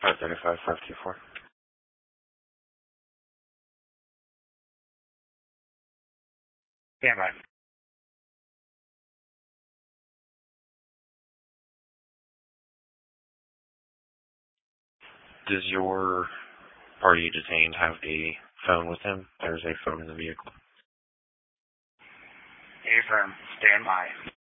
535-524. Stand by. Does your party detained have a phone with him? There's a phone in the vehicle. Affirm. Stand by.